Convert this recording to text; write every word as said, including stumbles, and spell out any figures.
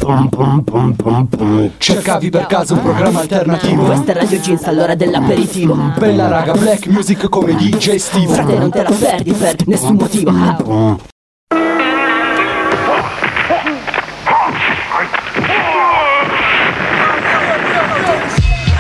Cercavi per caso un programma alternativo? Questa è Radio Jeans all'ora dell'aperitivo. Bella raga, black music come D J Steve. Frate, non te la perdi per nessun motivo.